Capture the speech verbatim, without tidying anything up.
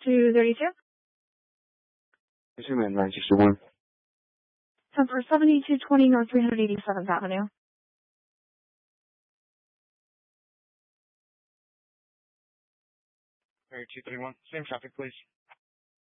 two thirty-two. Yes, ma'am, nine sixty-one. ten for seventy-two twenty North three hundred eighty-seventh Avenue. Area two thirty-one. Same traffic, please.